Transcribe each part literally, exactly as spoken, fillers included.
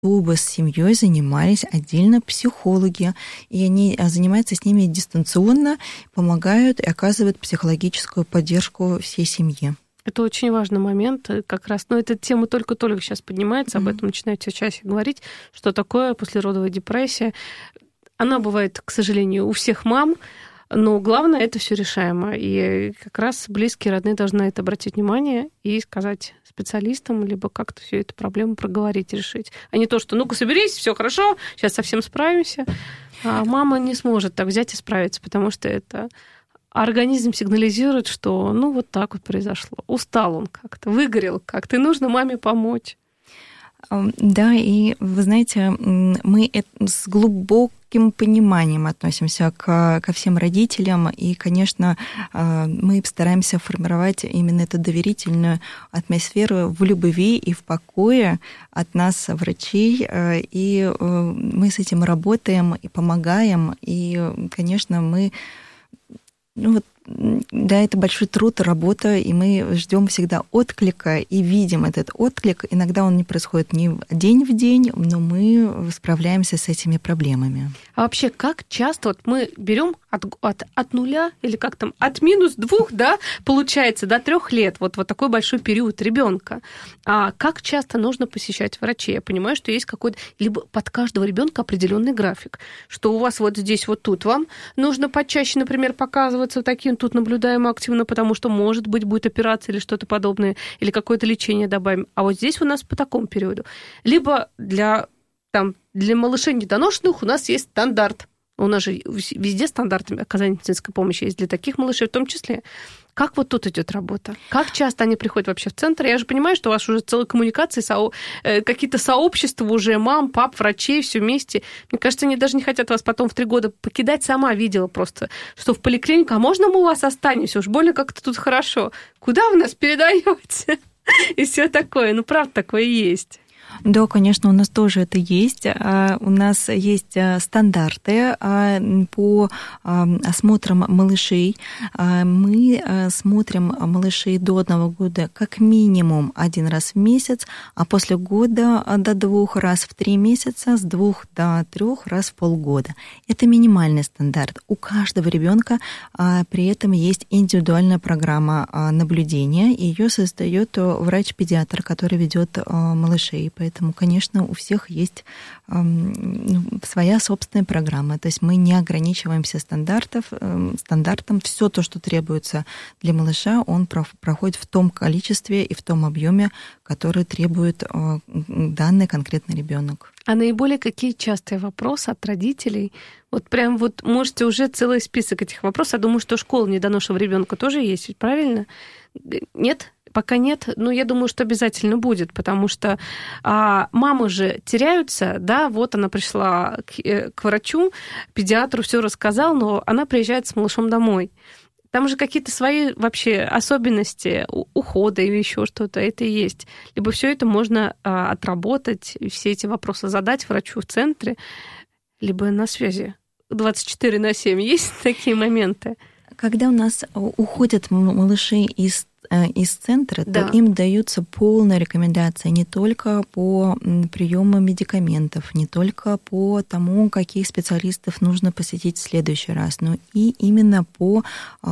чтобы с семьей занимались отдельно психологи, и они занимаются с ними дистанционно, помогают и оказывают психологическую поддержку всей семье. Это очень важный момент, как раз, ну, эта тема только-только сейчас поднимается, mm-hmm. об этом начинают все чаще говорить, что такое послеродовая депрессия. Она бывает, к сожалению, у всех мам, но главное, это все решаемо. И как раз близкие, родные должны на это обратить внимание и сказать специалистам, либо как-то всю эту проблему проговорить, решить. А не то, что ну-ка соберись, все хорошо, сейчас совсем справимся. А мама не сможет так взять и справиться, потому что это организм сигнализирует, что ну вот так вот произошло. Устал он как-то, выгорел как-то, и нужно маме помочь. Да, и вы знаете, мы с глубоким пониманием относимся к, ко всем родителям, и, конечно, мы стараемся формировать именно эту доверительную атмосферу в любви и в покое от нас, врачей, и мы с этим работаем и помогаем, и, конечно, мы... Ну, вот, да, это большой труд, работа, и мы ждем всегда отклика и видим этот отклик. Иногда он не происходит не день в день, но мы справляемся с этими проблемами. А вообще, как часто вот мы берем от, от, от нуля или как там, от минус двух, да, получается, до трех лет, вот, вот такой большой период ребенка. А как часто нужно посещать врачей? Я понимаю, что есть какой-то, либо под каждого ребенка определенный график, что у вас вот здесь, вот тут вам нужно почаще, например, показываться таким, тут наблюдаем активно, потому что, может быть, будет операция или что-то подобное, или какое-то лечение добавим. А вот здесь у нас по такому периоду. Либо для, там, для малышей недоношенных у нас есть стандарт. У нас же везде стандарты оказания медицинской помощи есть для таких малышей в том числе. Как вот тут идет работа? Как часто они приходят вообще в центр? Я же понимаю, что у вас уже целые коммуникации, со... какие-то сообщества уже, мам, пап, врачей, все вместе. Мне кажется, они даже не хотят вас потом в три года покидать. Сама видела просто, что в поликлинику, а можно мы у вас останемся? Уж больно как-то тут хорошо. Куда вы нас передаете? И все такое. Ну, правда, такое есть. Да, конечно, у нас тоже это есть. У нас есть стандарты по осмотрам малышей. Мы смотрим малышей до одного года как минимум один раз в месяц, а после года до двух раз в три месяца, с двух до трех раз в полгода. Это минимальный стандарт. У каждого ребенка при этом есть индивидуальная программа наблюдения. Ее создает врач-педиатр, который ведет малышей. Поэтому, конечно, у всех есть э, своя собственная программа. То есть мы не ограничиваемся стандартов, э, стандартом. Все то, что требуется для малыша, он про- проходит в том количестве и в том объеме, который требует э, данный конкретный ребенок. А наиболее какие частые вопросы от родителей? Вот прям вот можете уже целый список этих вопросов. Я думаю, что школа недоношенного ребенка тоже есть, ведь правильно? Нет? Пока нет, но я думаю, что обязательно будет, потому что а, мамы же теряются, да, вот она пришла к, к врачу, педиатру все рассказал, но она приезжает с малышом домой. Там же какие-то свои вообще особенности ухода или еще что-то, это и есть. Либо все это можно а, отработать, все эти вопросы задать врачу в центре, либо на связи двадцать четыре на семь. Есть такие моменты? Когда у нас уходят малыши из из центра, да. то им даются полные рекомендации не только по приему медикаментов, не только по тому, каких специалистов нужно посетить в следующий раз, но и именно по э,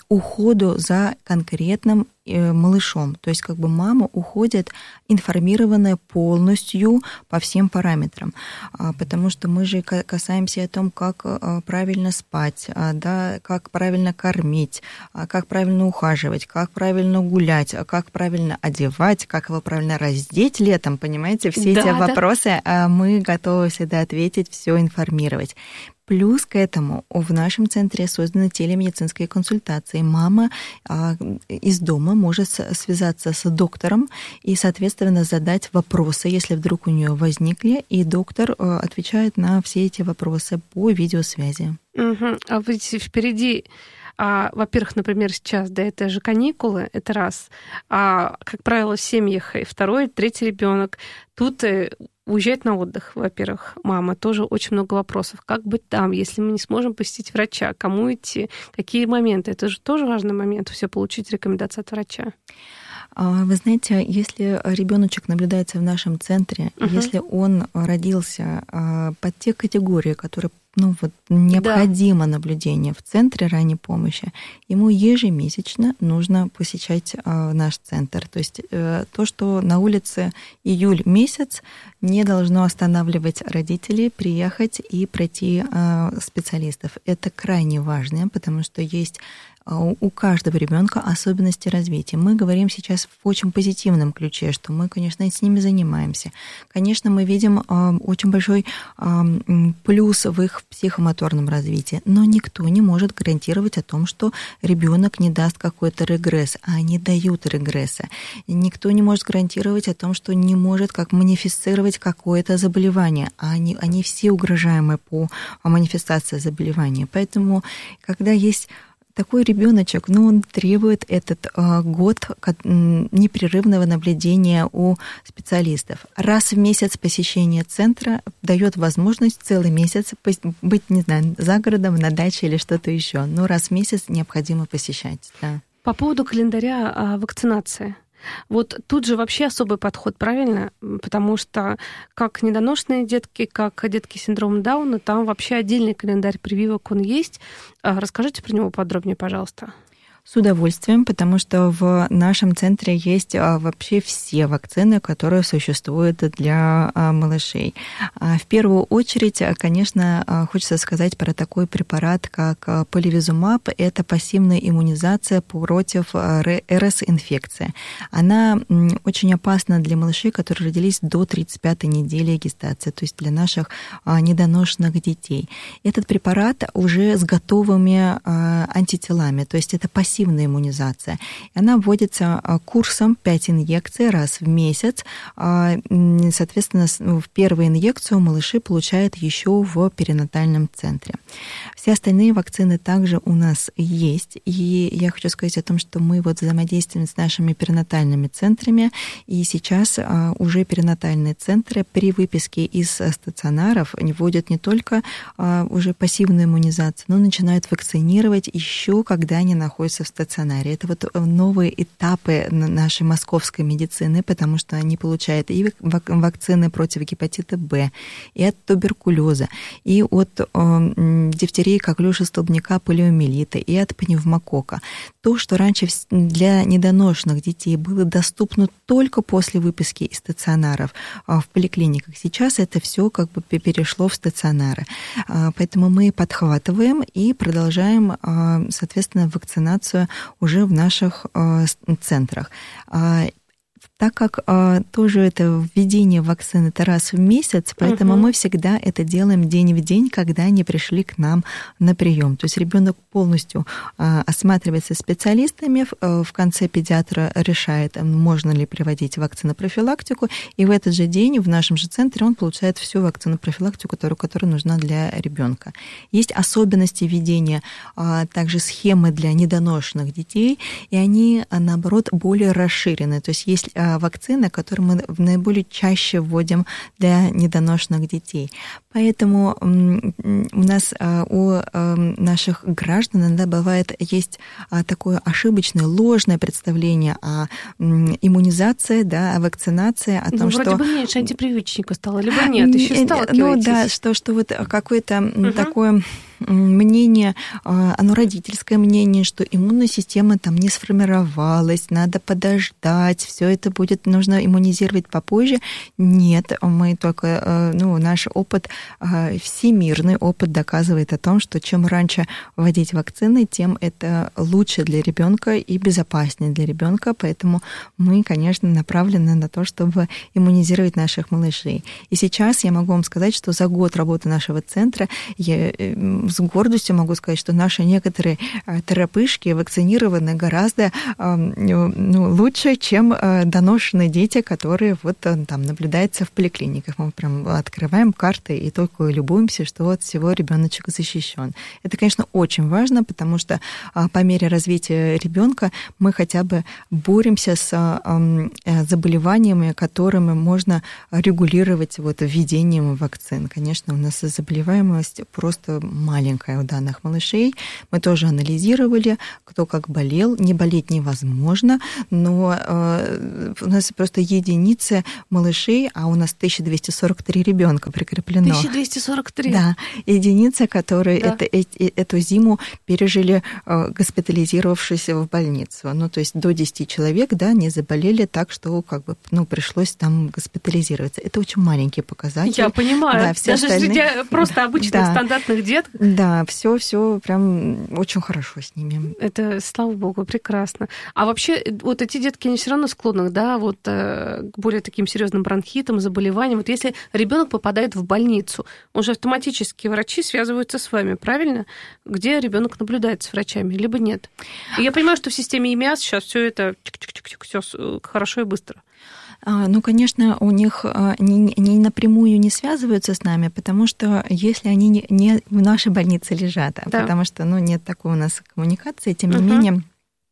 уходу за конкретным э, малышом. То есть как бы мама уходит информированная полностью по всем параметрам, а, потому что мы же касаемся о том, как а, правильно спать, а, да, как правильно кормить, а, как правильно ухаживать, как правильно гулять, как правильно одевать, как его правильно раздеть летом, понимаете? Все да, эти да. вопросы мы готовы всегда ответить, все информировать. Плюс к этому в нашем центре созданы телемедицинские консультации. Мама а, из дома может связаться с доктором и, соответственно, задать вопросы, если вдруг у нее возникли, и доктор а, отвечает на все эти вопросы по видеосвязи. Угу. А ведь впереди... А, во-первых, например, сейчас, да, это же каникулы, это раз. А, как правило, в семьях и второй, и третий ребенок. Тут уезжать на отдых, во-первых, мама, тоже очень много вопросов. Как быть там, если мы не сможем посетить врача? Кому идти? Какие моменты? Это же тоже важный момент, все получить рекомендации от врача. Вы знаете, если ребеночек наблюдается в нашем центре, uh-huh. если он родился под те категории, которые ну, вот, необходимо да. наблюдение в центре ранней помощи, ему ежемесячно нужно посещать э, наш центр. То есть э, то, что на улице июль месяц, не должно останавливать родителей приехать и пройти э, специалистов. Это крайне важно, потому что есть у каждого ребенка особенности развития. Мы говорим сейчас в очень позитивном ключе, что мы, конечно, с ними занимаемся. Конечно, мы видим э, очень большой э, плюс в их психомоторном развитии, но никто не может гарантировать о том, что ребенок не даст какой-то регресс, а они дают регрессы. Никто не может гарантировать о том, что не может как манифестировать какое-то заболевание, а они, они все угрожаемы по манифестации заболевания. Поэтому, когда есть такой ребеночек, ну, он требует этот э, год непрерывного наблюдения у специалистов. Раз в месяц посещение центра дает возможность целый месяц быть, не знаю, за городом, на даче или что-то еще. Но раз в месяц необходимо посещать. Да. По поводу календаря э, вакцинации. Вот тут же вообще особый подход, правильно? Потому что как недоношенные детки, как детки с синдромом Дауна, там вообще отдельный календарь прививок, он есть. Расскажите про него подробнее, пожалуйста. С удовольствием, потому что в нашем центре есть вообще все вакцины, которые существуют для малышей. В первую очередь, конечно, хочется сказать про такой препарат, как поливизумаб. Это пассивная иммунизация против эр эс-инфекции. Она очень опасна для малышей, которые родились до тридцать пятой недели гестации, то есть для наших недоношенных детей. Этот препарат уже с готовыми антителами, то есть это пассивная пассивная иммунизация. Она вводится курсом пять инъекций раз в месяц. Соответственно, в первую инъекцию малыши получают еще в перинатальном центре. Все остальные вакцины также у нас есть. И я хочу сказать о том, что мы вот взаимодействуем с нашими перинатальными центрами. И сейчас уже перинатальные центры при выписке из стационаров вводят не только уже пассивную иммунизацию, но начинают вакцинировать еще, когда они находятся в стационаре. Это вот новые этапы нашей московской медицины, потому что они получают и вакцины против гепатита Б, и от туберкулеза, и от э, дифтерии, коклюша, столбняка, полиомиелита, и от пневмокока. То, что раньше для недоношенных детей было доступно только после выписки из стационаров в поликлиниках, сейчас это все как бы перешло в стационары. Поэтому мы подхватываем и продолжаем, соответственно, вакцинацию уже в наших центрах. Так как а, тоже это введение вакцины это раз в месяц, поэтому uh-huh. мы всегда это делаем день в день, когда они пришли к нам на прием. То есть ребенок полностью а, осматривается специалистами, в, в конце педиатр решает, можно ли приводить вакцинопрофилактику, и в этот же день в нашем же центре он получает всю вакцинопрофилактику, которая, которая нужна для ребенка. Есть особенности введения а, также схемы для недоношенных детей, и они, наоборот, более расширены. То есть есть вакцины, которые мы наиболее чаще вводим для недоношенных детей. Поэтому у нас, у наших граждан иногда бывает, есть такое ошибочное, ложное представление о иммунизации, да, о вакцинации, о том, ну, вроде что... бы меньше антипрививочников стало, либо нет, еще сталкиваетесь. Ну да, что, что вот какое-то угу. такое... мнение, оно родительское мнение, что иммунная система там не сформировалась, надо подождать, все это будет, нужно иммунизировать попозже. Нет, мы только, ну, наш опыт, всемирный опыт доказывает о том, что чем раньше вводить вакцины, тем это лучше для ребенка и безопаснее для ребенка, поэтому мы, конечно, направлены на то, чтобы иммунизировать наших малышей. И сейчас я могу вам сказать, что за год работы нашего центра я с гордостью могу сказать, что наши некоторые терапышки вакцинированы гораздо ну, лучше, чем доношенные дети, которые вот там наблюдаются в поликлиниках. Мы прям открываем карты и только любуемся, что от всего ребеночек защищен. Это, конечно, очень важно, потому что по мере развития ребенка мы хотя бы боремся с заболеваниями, которыми можно регулировать вот введением вакцин. Конечно, у нас заболеваемость просто маленькая. маленькая у данных малышей. Мы тоже анализировали, кто как болел. Не болеть невозможно, но э, у нас просто единицы малышей, а у нас тысяча двести сорок три ребенка прикреплено. тысяча двести сорок три? Да, единицы, которые да. это, э, эту зиму пережили, э, госпитализировавшись в больницу. Ну, то есть до десяти человек, да, не заболели так, что как бы, ну, пришлось там госпитализироваться. Это очень маленький показатель. Я понимаю. Да, все даже остальные... среди просто обычных да. стандартных деток. Да, все, все прям очень хорошо с ними. Это, слава богу, прекрасно. А вообще, вот эти детки, они все равно склонны, да, вот к более таким серьезным бронхитам, заболеваниям. Вот если ребенок попадает в больницу, он же автоматически врачи связываются с вами, правильно? Где ребенок наблюдает с врачами, либо нет. И я понимаю, что в системе ИМИАС сейчас все это все хорошо и быстро. Ну, конечно, у них не, не напрямую не связываются с нами, потому что если они не, не в нашей больнице лежат, да. потому что ну, нет такой у нас коммуникации, тем не uh-huh. менее...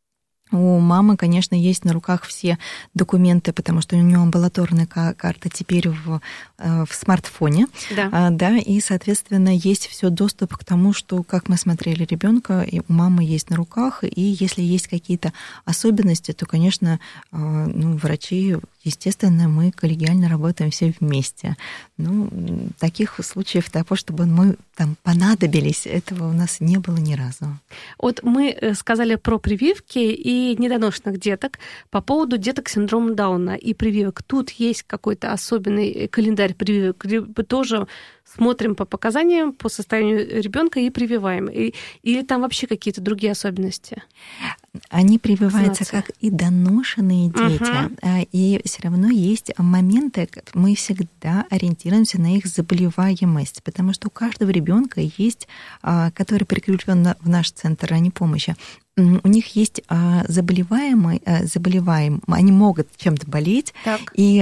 У мамы, конечно, есть на руках все документы, потому что у нее амбулаторная карта теперь в, в смартфоне, да. да, и, соответственно, есть все доступ к тому, что, как мы смотрели ребенка, и у мамы есть на руках, и если есть какие-то особенности, то, конечно, ну, врачи, естественно, мы коллегиально работаем все вместе. Ну, таких случаев того, чтобы мы там понадобились, этого у нас не было ни разу. Вот мы сказали про прививки и недоношенных деток. По поводу деток с синдромом Дауна и прививок. Тут есть какой-то особенный календарь прививок, где мы тоже смотрим по показаниям, по состоянию ребенка и прививаем. И, или там вообще какие-то другие особенности? Они прививаются как и доношенные дети, uh-huh. и все равно есть моменты, мы всегда ориентируемся на их заболеваемость, потому что у каждого ребенка есть, который прикреплен в наш центр ранней помощи, у них есть заболеваемые, заболеваем, они могут чем-то болеть, так. и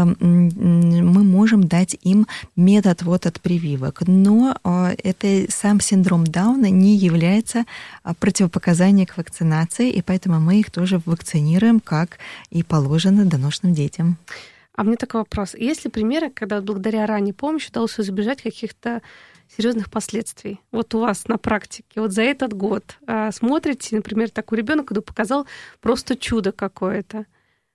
мы можем дать им медотвод от прививок. Но это сам синдром Дауна не является противопоказанием к вакцинации, и поэтому мы их тоже вакцинируем, как и положено доношенным детям. А мне такой вопрос. Есть ли примеры, когда благодаря ранней помощи удалось избежать каких-то серьезных последствий? Вот у вас на практике, вот за этот год смотрите, например, такой ребенок, который показал просто чудо какое-то,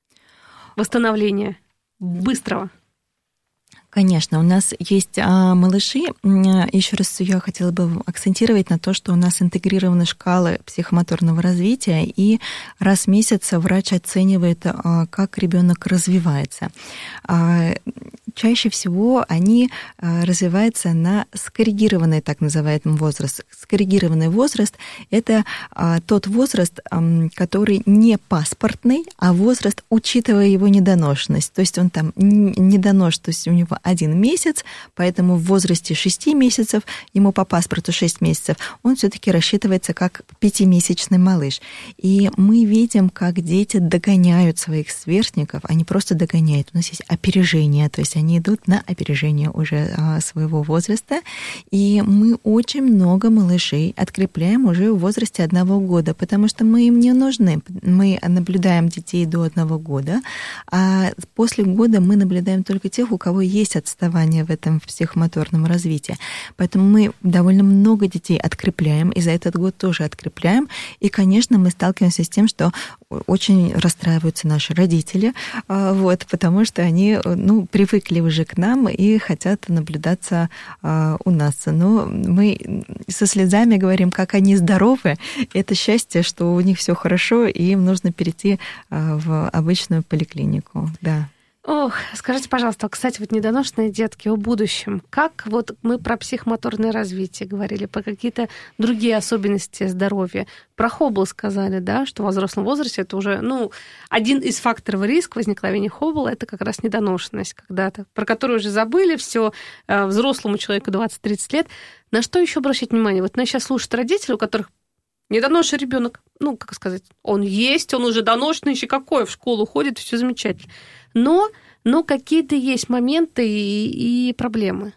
восстановление быстрого. Конечно, у нас есть а, малыши. Еще раз я хотела бы акцентировать на то, что у нас интегрированы шкалы психомоторного развития, и раз в месяц врач оценивает, а, как ребенок развивается. А, чаще всего они а, развиваются на скоррегированный, так называемый возраст. Скоррегированный возраст – это а, тот возраст, а, который не паспортный, а возраст, учитывая его недоношенность. То есть он там недоношен, то есть у него один месяц, поэтому в возрасте шести месяцев, ему по паспорту шесть месяцев, он все-таки рассчитывается как пятимесячный малыш. И мы видим, как дети догоняют своих сверстников, они просто догоняют. У нас есть опережение, то есть они идут на опережение уже своего возраста. И мы очень много малышей открепляем уже в возрасте одного года, потому что мы им не нужны. Мы наблюдаем детей до одного года, а после года мы наблюдаем только тех, у кого есть отставание в этом психомоторном развитии. Поэтому мы довольно много детей открепляем, и за этот год тоже открепляем. И, конечно, мы сталкиваемся с тем, что очень расстраиваются наши родители, вот, потому что они ну, привыкли уже к нам и хотят наблюдаться у нас. Но мы со слезами говорим, как они здоровы. Это счастье, что у них все хорошо, и им нужно перейти в обычную поликлинику. Да. Ох, скажите, пожалуйста, кстати, вот недоношенные детки о будущем. Как вот мы про психомоторное развитие говорили, про какие-то другие особенности здоровья. Про Хоббл сказали, да, что в взрослом возрасте это уже, ну, один из факторов риска возникновения Хоббла — это как раз недоношенность когда-то, про которую уже забыли, все взрослому человеку двадцать-тридцать лет. На что еще обращать внимание? Вот нас сейчас слушают родители, у которых недоношенный ребенок, ну, как сказать, он есть, он уже доношенный, еще какой, в школу ходит, все замечательно. Но, но какие-то есть моменты и, и проблемы.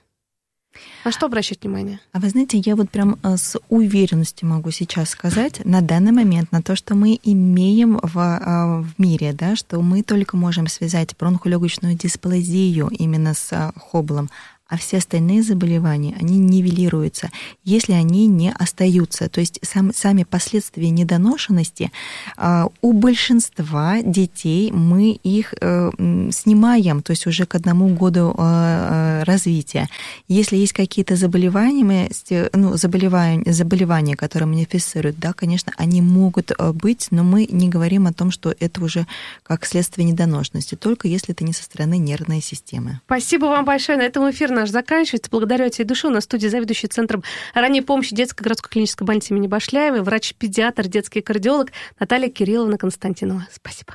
На что обращать внимание? А вы знаете, я вот прям с уверенностью могу сейчас сказать на данный момент, на то, что мы имеем в, в мире, да, что мы только можем связать бронхолегочную дисплазию именно с Хобблом, а все остальные заболевания, они нивелируются, если они не остаются. То есть сам, сами последствия недоношенности у большинства детей мы их снимаем, то есть уже к одному году развития. Если есть какие-то заболевания, ну, заболевания, заболевания, которые манифестируют, да, конечно, они могут быть, но мы не говорим о том, что это уже как следствие недоношенности, только если это не со стороны нервной системы. Спасибо вам большое. На этом эфир наш заканчивается. Благодарю от всей души. У нас в студии заведующий Центром ранней помощи детской городской клинической больницы имени Башляевой, врач-педиатр, детский кардиолог Наталья Кирилловна Константинова. Спасибо.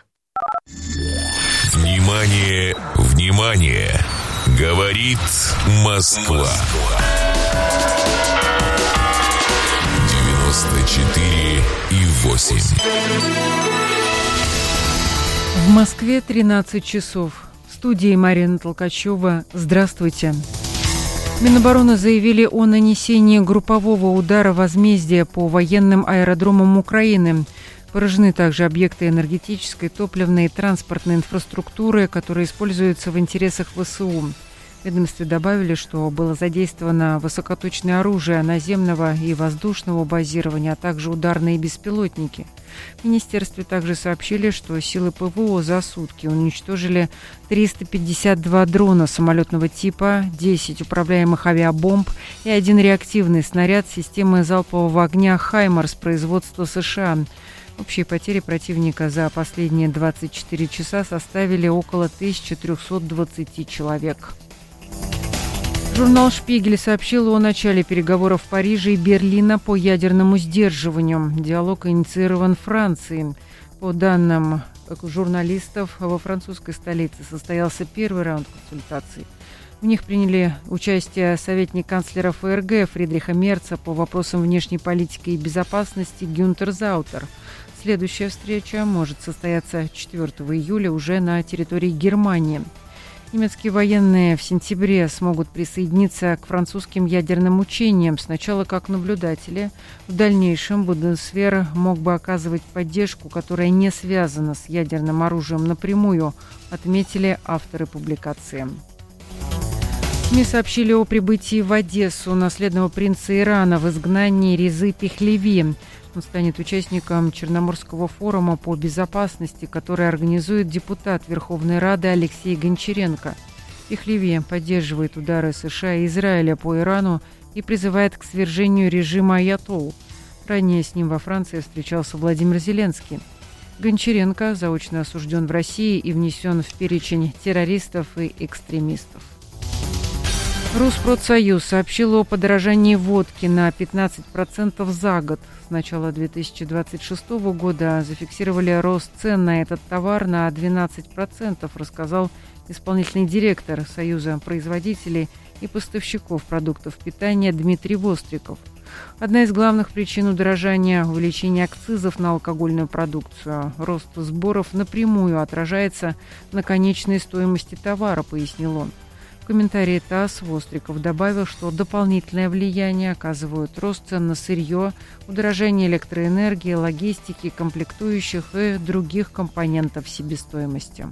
Внимание, внимание! Говорит Москва. девяносто четыре и восемь. В Москве тринадцать часов. В студии Марина Толкачева. Здравствуйте. Минобороны заявили о нанесении группового удара возмездия по военным аэродромам Украины. Поражены также объекты энергетической, топливной и транспортной инфраструктуры, которые используются в интересах ВСУ. В ведомстве добавили, что было задействовано высокоточное оружие наземного и воздушного базирования, а также ударные беспилотники. В министерстве также сообщили, что силы ПВО за сутки уничтожили триста пятьдесят два дрона самолетного типа, десять управляемых авиабомб и один реактивный снаряд системы залпового огня «Хаймарс» производства США. Общие потери противника за последние двадцать четыре часа составили около тысяча триста двадцать человек. Журнал «Шпигель» сообщил о начале переговоров Парижа и Берлина по ядерному сдерживанию. Диалог инициирован Францией. По данным журналистов, во французской столице состоялся первый раунд консультаций. В них приняли участие советник канцлера ФРГ Фридриха Мерца по вопросам внешней политики и безопасности Гюнтер Заутер. Следующая встреча может состояться четвёртого июля уже на территории Германии. Немецкие военные в сентябре смогут присоединиться к французским ядерным учениям, сначала как наблюдатели. В дальнейшем Бундесвер мог бы оказывать поддержку, которая не связана с ядерным оружием напрямую, отметили авторы публикации. СМИ сообщили о прибытии в Одессу наследного принца Ирана в изгнании Резы Пехлеви. Он станет участником Черноморского форума по безопасности, который организует депутат Верховной Рады Алексей Гончаренко. Пехлеви поддерживает удары США и Израиля по Ирану и призывает к свержению режима аятолл. Ранее с ним во Франции встречался Владимир Зеленский. Гончаренко заочно осужден в России и внесен в перечень террористов и экстремистов. Росспродсоюз сообщил о подорожании водки на пятнадцать процентов за год. С начала две тысячи двадцать шестого года зафиксировали рост цен на этот товар на двенадцать процентов, рассказал исполнительный директор Союза производителей и поставщиков продуктов питания Дмитрий Востриков. Одна из главных причин удорожания – увеличение акцизов на алкогольную продукцию. Рост сборов напрямую отражается на конечной стоимости товара, пояснил он. В комментарии ТАСС Востриков добавил, что дополнительное влияние оказывают рост цен на сырье, удорожание электроэнергии, логистики, комплектующих и других компонентов себестоимости.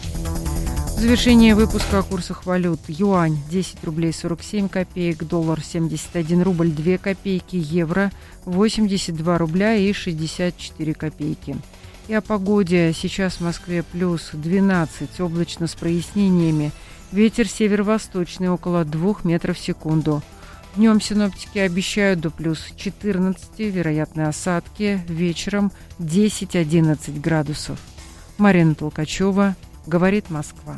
В завершение выпуска о курсах валют. Юань – десять рублей сорок семь копеек, доллар – семьдесят один рубль две копейки, евро – восемьдесят два рубля и шестьдесят четыре копейки. И о погоде. Сейчас в Москве плюс двенадцать, облачно с прояснениями. Ветер северо-восточный около двух метров в секунду. Днем синоптики обещают до плюс четырнадцать, вероятны осадки, вечером десять-одиннадцать градусов. Марина Толкачева, говорит Москва.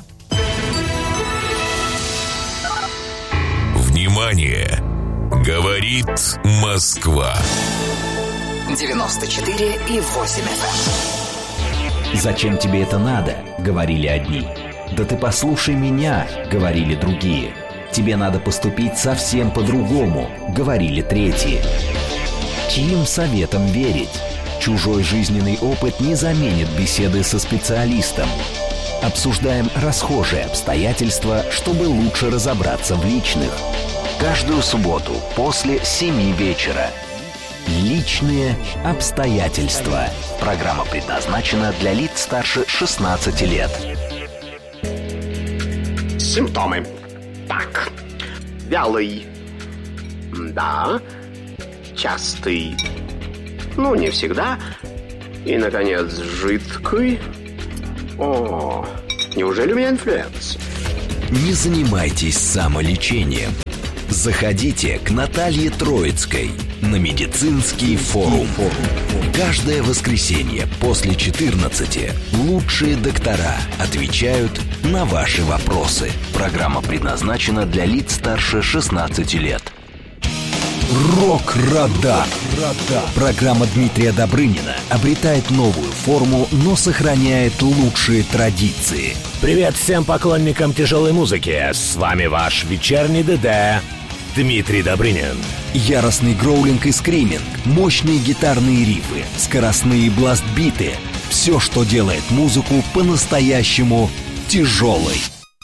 Внимание! Говорит Москва. девяносто четыре и восемь эф эм. «Зачем тебе это надо?» — говорили одни. «Да ты послушай меня», — говорили другие. «Тебе надо поступить совсем по-другому», — говорили третьи. Чьим советам верить? Чужой жизненный опыт не заменит беседы со специалистом. Обсуждаем расхожие обстоятельства, чтобы лучше разобраться в личных. Каждую субботу после семи вечера. Личные обстоятельства. Программа предназначена для лиц старше шестнадцати лет. Симптомы. Так, Вялый. Да. Частый. Ну, не всегда. И, наконец, жидкий. О, неужели у меня инфлюенс? Не занимайтесь самолечением. Заходите к Наталье Троицкой на медицинский форум. Каждое воскресенье после четырнадцати лучшие доктора отвечают на ваши вопросы. Программа предназначена для лиц старше шестнадцати лет. Рок-радар. Программа Дмитрия Добрынина обретает новую форму, но сохраняет лучшие традиции. Привет всем поклонникам тяжелой музыки. С вами ваш вечерний ДД Дмитрий Добрынин. Яростный гроулинг и скриминг, мощные гитарные рифы, скоростные бластбиты. Все, что делает музыку по-настоящему тяжелой.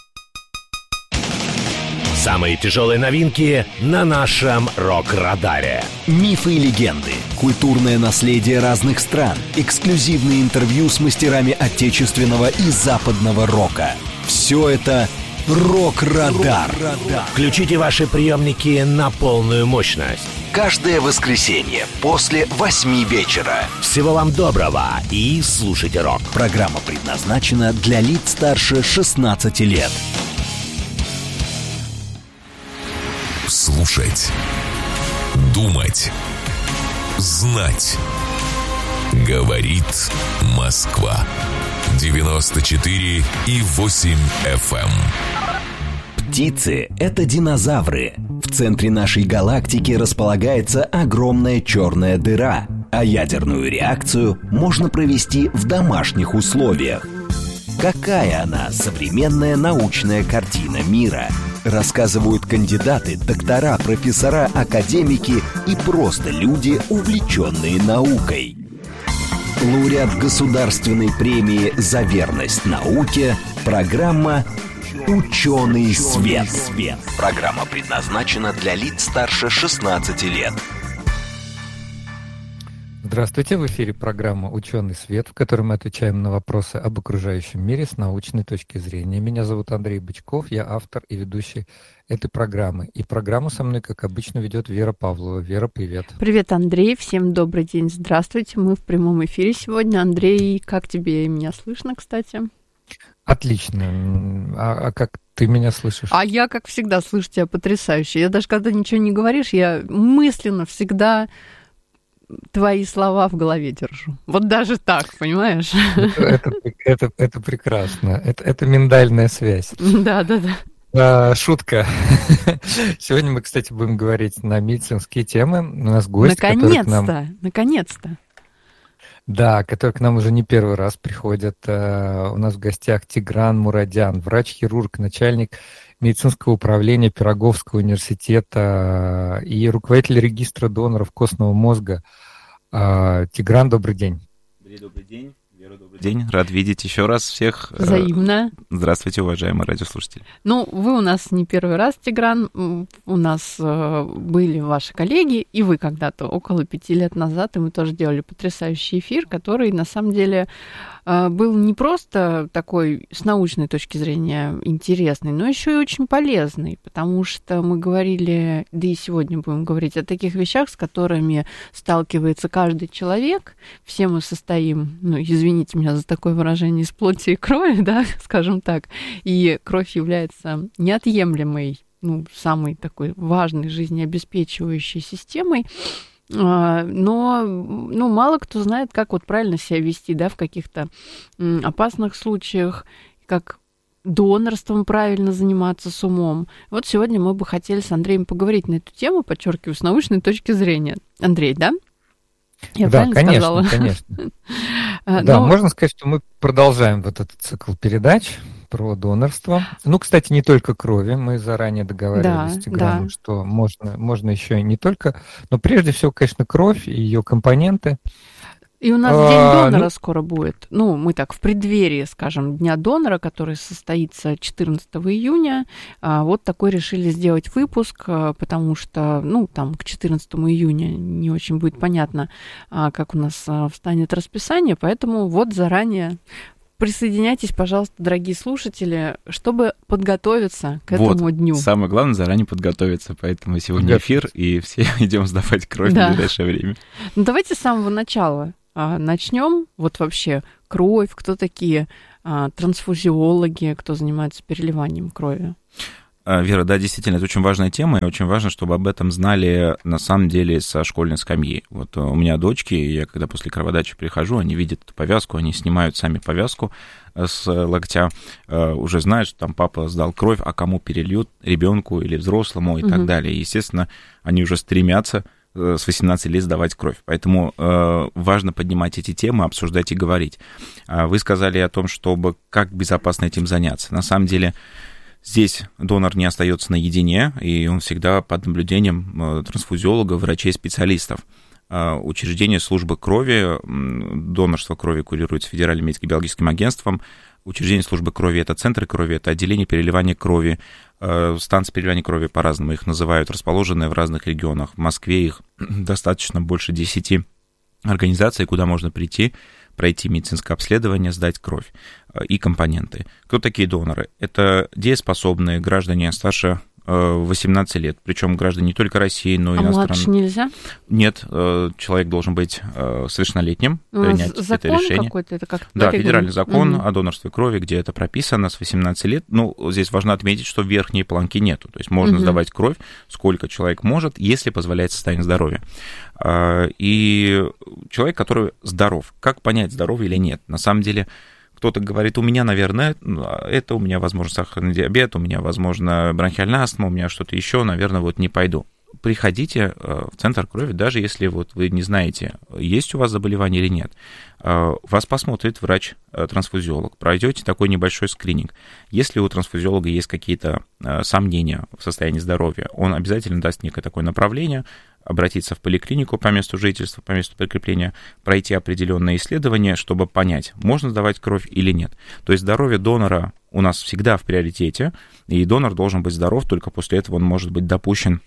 Самые тяжелые новинки на нашем рок-радаре. Мифы и легенды, культурное наследие разных стран, эксклюзивные интервью с мастерами отечественного и западного рока. Все это Рок-радар. Включите ваши приемники на полную мощность. Каждое воскресенье после восьми вечера. Всего вам доброго и слушайте рок. Программа предназначена для лиц старше шестнадцати лет. Слушать, думать, знать. Говорит Москва. девяносто четыре и восемь эф эм. Птицы – это динозавры. В центре нашей галактики располагается огромная черная дыра, а ядерную реакцию можно провести в домашних условиях. Какая она, современная научная картина мира? Рассказывают кандидаты, доктора, профессора, академики и просто люди, увлеченные наукой. Лауреат государственной премии «За верность науке» программа «Ученый свет». Программа предназначена для лиц старше шестнадцати лет. Здравствуйте, в эфире программа «Ученый свет», в которой мы отвечаем на вопросы об окружающем мире с научной точки зрения. Меня зовут Андрей Бычков, я автор и ведущий этой программы. И программу со мной, как обычно, ведет Вера Павлова. Вера, привет. Привет, Андрей, всем добрый день, здравствуйте. Мы в прямом эфире сегодня. Андрей, как тебе и меня слышно, кстати? Отлично. А, а как ты меня слышишь? А я, как всегда, слышу тебя потрясающе. Я даже когда ничего не говоришь, я мысленно всегда твои слова в голове держу. Вот даже так, понимаешь? Это, это, это, это прекрасно. Это, это миндальная связь. Да, да, да. А, шутка. Сегодня мы, кстати, будем говорить на медицинские темы. У нас гость, наконец-то, который к нам... наконец-то. Да, который к нам уже не первый раз приходит. Uh, у нас в гостях Тигран Мурадян, врач-хирург, начальник медицинского управления Пироговского университета и руководитель регистра доноров костного мозга. Uh, Тигран, добрый день. Добрый день. Вера, добрый день. Рад видеть еще раз всех. Взаимно. Здравствуйте, уважаемые радиослушатели. Ну, вы у нас не первый раз, Тигран. У нас были ваши коллеги, и вы когда-то, около пяти лет назад, и мы тоже делали потрясающий эфир, который, на самом деле, был не просто такой, с научной точки зрения, интересный, но еще и очень полезный, потому что мы говорили, да и сегодня будем говорить о таких вещах, с которыми сталкивается каждый человек. Все мы состоим, ну, извините меня за такое выражение, из плоти и крови, да, скажем так, и кровь является неотъемлемой, ну, самой такой важной жизнеобеспечивающей системой. Но, ну, мало кто знает, как вот правильно себя вести, да, в каких-то опасных случаях, как донорством правильно заниматься с умом. Вот сегодня мы бы хотели с Андреем поговорить на эту тему, подчеркиваю, с научной точки зрения. Андрей, да? Я да, правильно конечно, сказала? конечно. Да, можно сказать, что мы продолжаем вот этот цикл передач про донорство. Ну, кстати, не только крови. Мы заранее договаривались да, с Тиграном, да. что можно, можно еще и не только, но прежде всего, конечно, кровь и ее компоненты. И у нас а, День донора ну... скоро будет. Ну, мы так в преддверии, скажем, Дня донора, который состоится четырнадцатого июня. Вот такой решили сделать выпуск, потому что, ну, там к четырнадцатому июня не очень будет понятно, как у нас встанет расписание, поэтому вот заранее присоединяйтесь, пожалуйста, дорогие слушатели, чтобы подготовиться к этому вот. дню. Самое главное заранее подготовиться, поэтому сегодня эфир, и все идем сдавать кровь да. в ближайшее время. Ну, давайте с самого начала а, начнем. Вот вообще кровь, кто такие а, трансфузиологи, кто занимается переливанием крови? Вера, да, действительно, это очень важная тема, и очень важно, чтобы об этом знали, на самом деле, со школьной скамьи. Вот у меня дочки, я когда после кроводачи прихожу, они видят эту повязку, они снимают сами повязку с локтя, уже знают, что там папа сдал кровь, а кому перельют, ребенку или взрослому и угу. так далее. И, естественно, они уже стремятся с восемнадцати лет сдавать кровь. Поэтому э, важно поднимать эти темы, обсуждать и говорить. Вы сказали о том, чтобы как безопасно этим заняться. На самом деле, здесь донор не остается наедине, и он всегда под наблюдением трансфузиолога, врачей, специалистов. Учреждение службы крови, донорство крови курируется Федеральным медико-биологическим агентством. Учреждение службы крови – это центры крови, это отделение переливания крови, станции переливания крови по-разному их называют, расположенные в разных регионах. В Москве их достаточно больше десяти организаций, куда можно прийти, пройти медицинское обследование, сдать кровь и компоненты. Кто такие доноры? Это дееспособные граждане старше восемнадцати лет, причем граждане не только России, но и а иностранных. Младше нельзя? Нет, человек должен быть совершеннолетним, принять это решение. Закон какой-то? Это как да, федеральный закон угу. о донорстве крови, где это прописано с восемнадцати лет. Ну, здесь важно отметить, что верхней планки нету. То есть можно угу. сдавать кровь, сколько человек может, если позволяет состояние здоровья. И человек, который здоров. Как понять, здоров или нет? На самом деле, кто-то говорит, у меня, наверное, это, у меня, возможно, сахарный диабет, у меня, возможно, бронхиальная астма, у меня что-то еще, наверное, вот не пойду. Приходите в центр крови, даже если вот вы не знаете, есть у вас заболевание или нет. Вас посмотрит врач-трансфузиолог, пройдете такой небольшой скрининг. Если у трансфузиолога есть какие-то сомнения в состоянии здоровья, он обязательно даст некое такое направление, обратиться в поликлинику по месту жительства, по месту прикрепления, пройти определенные исследования, чтобы понять, можно сдавать кровь или нет. То есть здоровье донора у нас всегда в приоритете, и донор должен быть здоров, только после этого он может быть допущен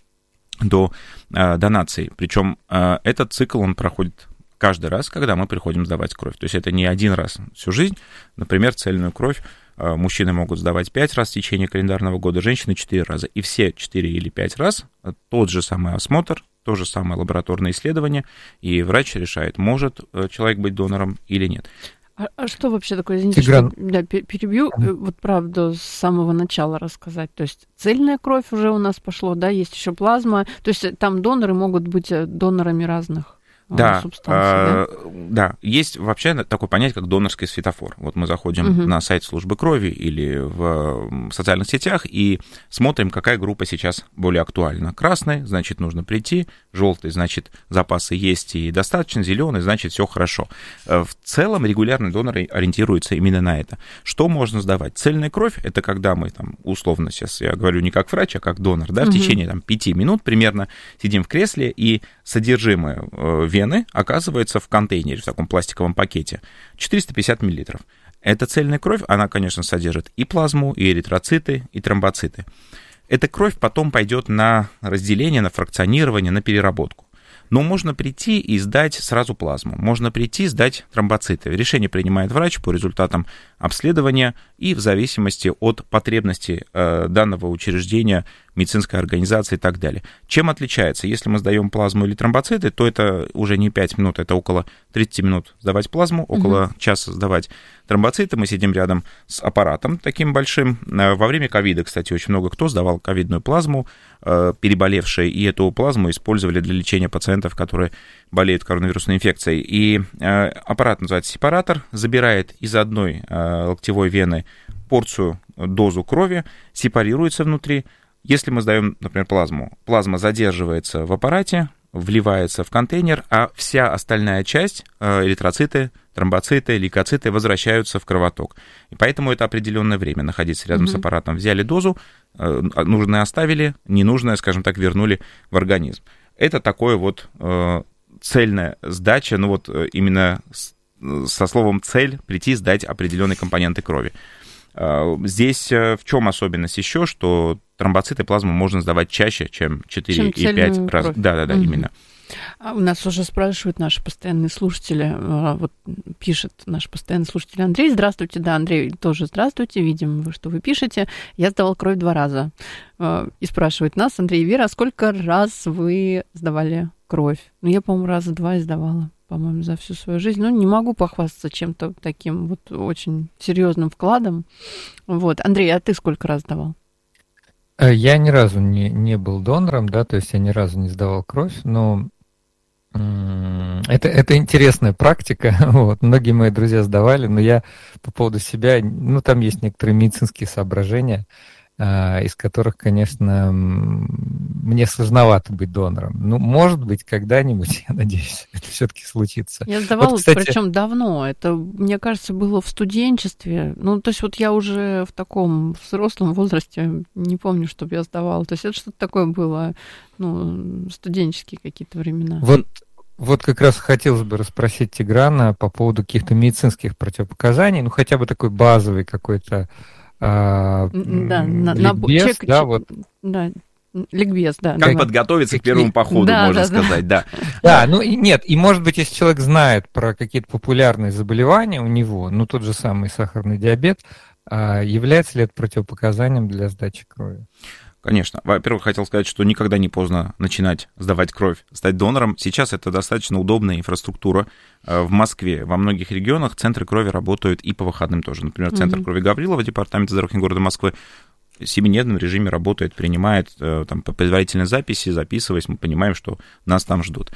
до э, донации. Причем э, этот цикл, он проходит каждый раз, когда мы приходим сдавать кровь. То есть это не один раз всю жизнь. Например, цельную кровь э, мужчины могут сдавать пять раз в течение календарного года, женщины четыре раза. И все четыре или пять раз тот же самый осмотр, то же самое лабораторное исследование, и врач решает, может человек быть донором или нет. А, а что вообще такое, извините, Тигран. что да, перебью, вот правда, с самого начала рассказать. То есть цельная кровь уже у нас пошло, да, есть еще плазма, то есть там доноры могут быть донорами разных да, субстанций, э, да? Да, есть вообще такое понятие, как донорский светофор. Вот мы заходим угу. на сайт службы крови или в социальных сетях и смотрим, какая группа сейчас более актуальна. Красный, значит, нужно прийти, желтый, значит, запасы есть и достаточно, зеленый, значит, все хорошо. В целом регулярный донор ориентируется именно на это. Что можно сдавать? Цельная кровь – это когда мы, там, условно, сейчас я говорю не как врач, а как донор, да, угу. в течение там, пяти минут примерно сидим в кресле, и содержимое вены оказывается в контейнере, в таком пластиковом пакете, четыреста пятьдесят миллилитров. Эта цельная кровь, она, конечно, содержит и плазму, и эритроциты, и тромбоциты. Эта кровь потом пойдет на разделение, на фракционирование, на переработку. Но можно прийти и сдать сразу плазму, можно прийти и сдать тромбоциты. Решение принимает врач по результатам обследования и в зависимости от потребностей э, данного учреждения, медицинской организации и так далее. Чем отличается? Если мы сдаем плазму или тромбоциты, то это уже не пять минут, это около тридцать минут сдавать плазму, около угу. часа сдавать тромбоциты. Мы сидим рядом с аппаратом таким большим. Во время ковида, кстати, очень много кто сдавал ковидную плазму, переболевшие, и эту плазму использовали для лечения пациентов, которые болеют коронавирусной инфекцией. И аппарат называется сепаратор, забирает из одной локтевой вены порцию, дозу крови, сепарируется внутри. Если мы сдаем, например, плазму, плазма задерживается в аппарате, вливается в контейнер, а вся остальная часть, эритроциты, тромбоциты, лейкоциты, возвращаются в кровоток. И поэтому это определенное время находиться рядом mm-hmm. с аппаратом. Взяли дозу, нужное оставили, ненужное, скажем так, вернули в организм. Это такое вот цельная сдача, ну вот именно со словом «цель» прийти сдать определенные компоненты крови. Здесь в чем особенность еще, что тромбоциты, плазму можно сдавать чаще, чем четыре и пять раз. Да-да-да, угу. именно. А у нас уже спрашивают наши постоянные слушатели, вот пишет наш постоянный слушатель Андрей. Здравствуйте, да, Андрей, тоже здравствуйте, видим, что вы пишете. Я сдавал кровь два раза. И спрашивает нас, Андрей и Вера, а сколько раз вы сдавали кровь? Ну, я, по-моему, раза два сдавала, по-моему, за всю свою жизнь. Ну, не могу похвастаться чем-то таким вот очень серьезным вкладом. Вот. Андрей, а ты сколько раз сдавал? Я ни разу не, не был донором, да, то есть я ни разу не сдавал кровь, но это, это интересная практика, вот, многие мои друзья сдавали, но я по поводу себя, ну, там есть некоторые медицинские соображения, из которых, конечно, мне сложновато быть донором. Ну, может быть, когда-нибудь, я надеюсь, это все-таки случится. Я сдавала, вот, кстати... причем давно. Это, мне кажется, было в студенчестве. Ну, то есть вот я уже в таком взрослом возрасте не помню, чтобы я сдавала. То есть это что-то такое было, ну, студенческие какие-то времена. Вот, вот как раз хотелось бы расспросить Тиграна по поводу каких-то медицинских противопоказаний, ну, хотя бы такой базовый какой-то А, да, ликбез, чек, да, чек, вот. Да, ликбез, да. Как да. подготовиться Какие... к первому походу, да, можно да, сказать, да. Да, ну и нет, и может быть, если человек знает про какие-то популярные заболевания у него, ну тот же самый сахарный диабет, является ли это противопоказанием для сдачи крови? Конечно. Во-первых, хотел сказать, что никогда не поздно начинать сдавать кровь, стать донором. Сейчас это достаточно удобная инфраструктура. В Москве, во многих регионах центры крови работают и по выходным тоже. Например, центр mm-hmm. крови Гаврилова, департамент здравоохранения города Москвы, в семидневном режиме работает, принимает там, по предварительной записи, записываясь, мы понимаем, что нас там ждут.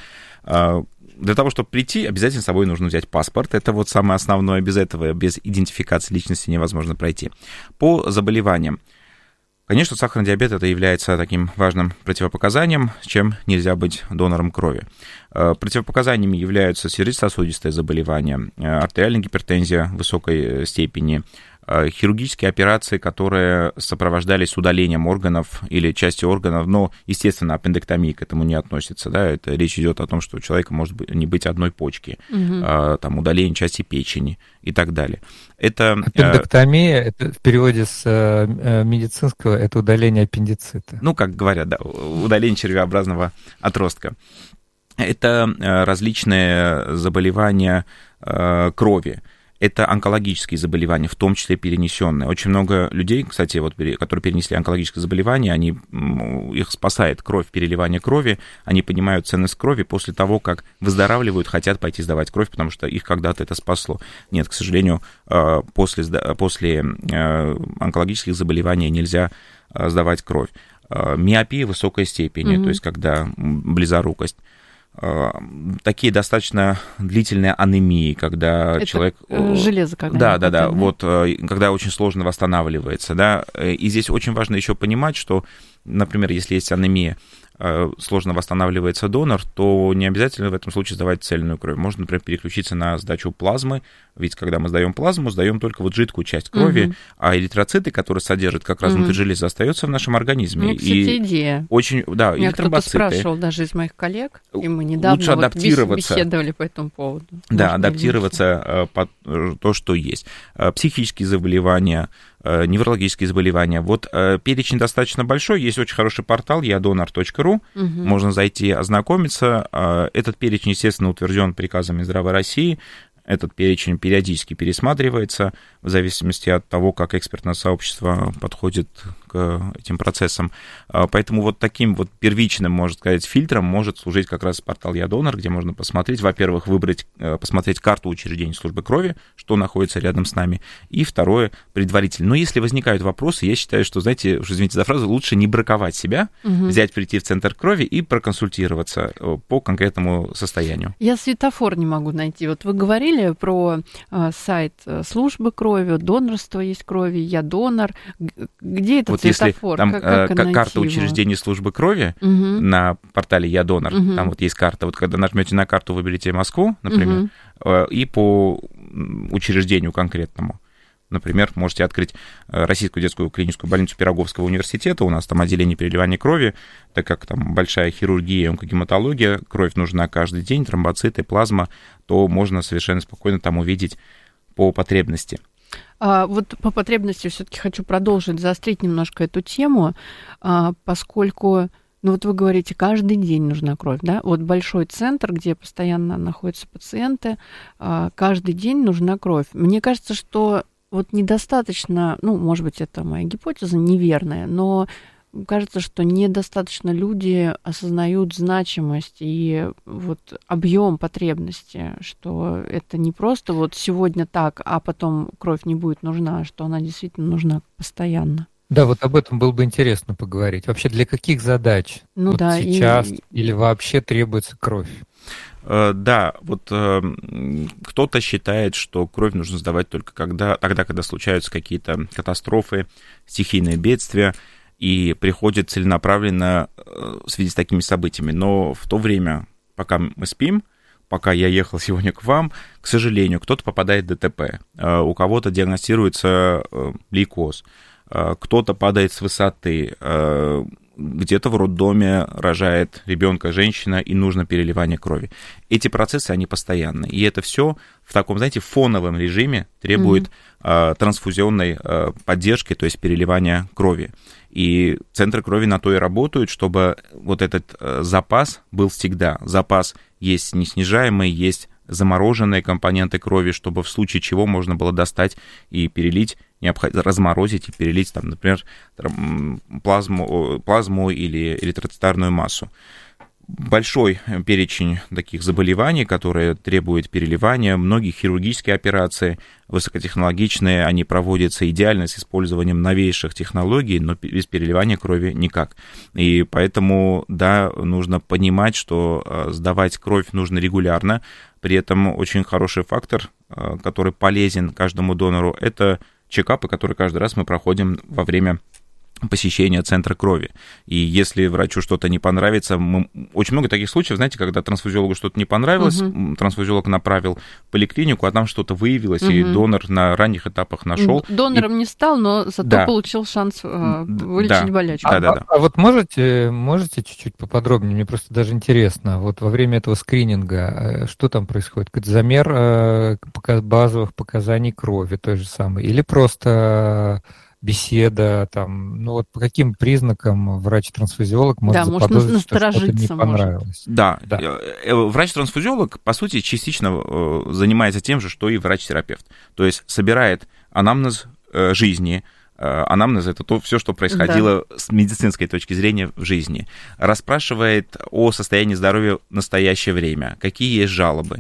Для того, чтобы прийти, обязательно с собой нужно взять паспорт. Это вот самое основное. Без этого, без идентификации личности невозможно пройти. По заболеваниям. Конечно, сахарный диабет это является таким важным противопоказанием, чем нельзя быть донором крови. Противопоказаниями являются сердечно-сосудистые заболевания, артериальная гипертензия высокой степени, хирургические операции, которые сопровождались удалением органов или части органов, но, естественно, аппендэктомия к этому не относится. Да? Это речь идет о том, что у человека может не быть одной почки, угу. там, удаление части печени и так далее. Это, аппендэктомия, это в переводе с медицинского, это удаление аппендицита. Ну, как говорят, да, удаление червеобразного отростка. Это различные заболевания крови. Это онкологические заболевания, в том числе перенесенные. Очень много людей, кстати, вот, которые перенесли онкологическое заболевание, они, их спасает кровь, переливание крови, они понимают ценность крови после того, как выздоравливают, хотят пойти сдавать кровь, потому что их когда-то это спасло. Нет, к сожалению, после, после онкологических заболеваний нельзя сдавать кровь. Миопия высокой степени, mm-hmm. то есть когда близорукость. Такие достаточно длительные анемии, когда это человек... Железо когда Да, да, да, вот, когда очень сложно восстанавливается, да, и здесь очень важно еще понимать, что, например, если есть анемия, сложно восстанавливается донор, то не обязательно в этом случае сдавать цельную кровь. Можно, например, переключиться на сдачу плазмы, ведь когда мы сдаем плазму, сдаем только вот жидкую часть крови, угу. а эритроциты, которые содержат как раз угу. внутри железа, остаются в нашем организме. Ну, кстати, и идея. Очень, да, Меня и тромбоциты. Меня кто-то спрашивал даже из моих коллег, и мы недавно Лучше вот адаптироваться. беседовали по этому поводу. Да, Можно адаптироваться под то, что есть. Психические заболевания, неврологические заболевания. Вот перечень достаточно большой, есть очень хороший портал я донор точка ру, угу. можно зайти, ознакомиться. Этот перечень, естественно, утвержден приказом Минздрава России. Этот перечень периодически пересматривается в зависимости от того, как экспертное сообщество подходит к этим процессам. Поэтому вот таким вот первичным, можно сказать, фильтром может служить как раз портал я донор, где можно посмотреть, во-первых, выбрать, посмотреть карту учреждений службы крови, что находится рядом с нами, и второе, предварительно. Но если возникают вопросы, я считаю, что, знаете, уж извините за фразу, лучше не браковать себя, угу. взять, прийти в центр крови и проконсультироваться по конкретному состоянию. Я светофор не могу найти. Вот вы говорили про э, сайт службы крови, донорство есть крови, я донор. Где этот вот светофор? Если там как, как э, карта учреждений службы крови угу. на портале я донор, угу. там вот есть карта. Вот когда нажмете на карту, выберите Москву, например, угу. э, и по учреждению конкретному. Например, можете открыть Российскую детскую клиническую больницу Пироговского университета, у нас там отделение переливания крови, так как там большая хирургия, онкогематология, кровь нужна каждый день, тромбоциты, плазма, то можно совершенно спокойно там увидеть по потребности. А вот по потребности все-таки хочу продолжить, заострить немножко эту тему, а, поскольку, ну вот вы говорите, каждый день нужна кровь, да? Вот большой центр, где постоянно находятся пациенты, а, каждый день нужна кровь. Мне кажется, что вот недостаточно, ну, может быть, это моя гипотеза неверная, но кажется, что недостаточно люди осознают значимость и вот объем потребности, что это не просто вот сегодня так, а потом кровь не будет нужна, что она действительно нужна постоянно. Да, вот об этом было бы интересно поговорить. Вообще для каких задач ну, вот да, сейчас и... или вообще требуется кровь? Да, вот э, кто-то считает, что кровь нужно сдавать только когда, тогда, когда случаются какие-то катастрофы, стихийные бедствия, и приходит целенаправленно в связи с такими событиями. Но в то время, пока мы спим, пока я ехал сегодня к вам, к сожалению, кто-то попадает в ДТП, у кого-то диагностируется лейкоз, кто-то падает с высоты, где-то в роддоме рожает ребенка женщина, и нужно переливание крови. Эти процессы, они постоянны. И это все в таком, знаете, фоновом режиме требует mm-hmm. трансфузионной поддержки, то есть переливания крови. И центры крови на то и работают, чтобы вот этот запас был всегда. Запас есть неснижаемый, есть замороженные компоненты крови, чтобы в случае чего можно было достать и перелить, разморозить и перелить, там, например, плазму, плазму или эритроцитарную массу. Большой перечень таких заболеваний, которые требуют переливания, многие хирургические операции высокотехнологичные, они проводятся идеально с использованием новейших технологий, но без переливания крови никак. И поэтому, да, нужно понимать, что сдавать кровь нужно регулярно. При этом очень хороший фактор, который полезен каждому донору, это чекапы, которые каждый раз мы проходим во время посещения центра крови. И если врачу что-то не понравится, мы... очень много таких случаев, знаете, когда трансфузиологу что-то не понравилось, угу. трансфузиолог направил в поликлинику, а там что-то выявилось, угу. и донор на ранних этапах нашел. Донором и... не стал, но зато да. получил шанс э, вылечить да. болячку. Да, а, да, да. А, а вот можете, можете чуть-чуть поподробнее? Мне просто даже интересно, вот во время этого скрининга, что там происходит? Замер э, базовых показаний крови той же самой? Или просто... беседа, там, ну вот по каким признакам врач-трансфузиолог может да, заподозрить, может, что что-то не понравилось? Может. Да, да. Врач-трансфузиолог, по сути, частично занимается тем же, что и врач-терапевт. То есть собирает анамнез жизни, анамнез — это то, все, что происходило да. с медицинской точки зрения в жизни. Расспрашивает о состоянии здоровья в настоящее время, какие есть жалобы.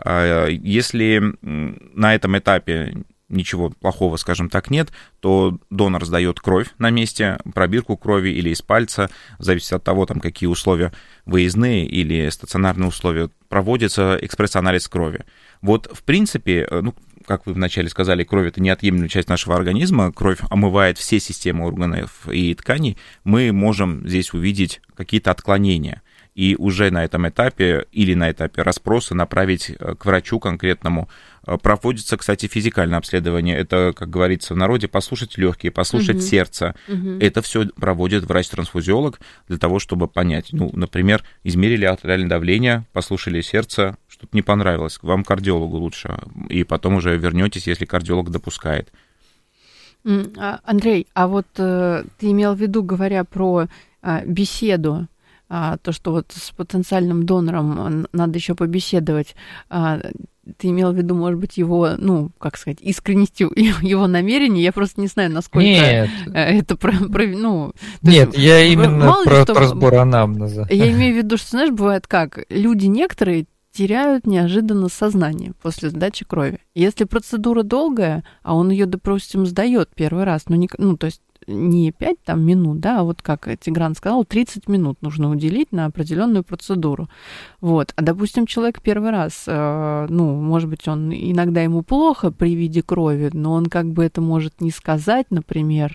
Если на этом этапе ничего плохого, скажем так, нет, то донор сдает кровь на месте, пробирку крови или из пальца, в зависимости от того, там, какие условия выездные или стационарные условия, проводится экспресс-анализ крови. Вот, в принципе, ну, как вы вначале сказали, кровь — это неотъемлемая часть нашего организма, кровь омывает все системы органов и тканей, мы можем здесь увидеть какие-то отклонения. И уже на этом этапе или на этапе расспроса направить к врачу конкретному. Проводится, кстати, физикальное обследование. Это, как говорится в народе, послушать легкие, послушать угу. сердце. Угу. Это все проводит врач-трансфузиолог для того, чтобы понять. Ну, например, измерили артериальное давление, послушали сердце, что-то не понравилось, к вам к кардиологу лучше. И потом уже вернетесь, если кардиолог допускает. Андрей, а вот ты имел в виду, говоря про беседу, А, то, что вот с потенциальным донором надо еще побеседовать, а, ты имел в виду, может быть, его, ну, как сказать, искренность его намерений? Я просто не знаю, насколько Нет. это про, про, ну... Нет, есть, я именно про, что, про сбор анамнеза. Я имею в виду, что, знаешь, бывает как, люди некоторые теряют неожиданно сознание после сдачи крови. Если процедура долгая, а он ее, допустим, сдает первый раз, ну, не, ну то есть не пять там, минут, да, а вот как Тигран сказал, тридцать минут нужно уделить на определенную процедуру. Вот. А, допустим, человек первый раз, э, ну, может быть, он иногда ему плохо при виде крови, но он как бы это может не сказать, например,